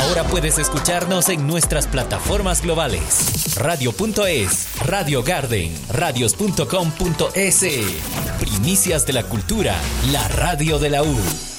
Ahora puedes escucharnos en nuestras plataformas globales. Radio.es, Radio Garden, radios.com.es. Primicias de la cultura, la radio de la U.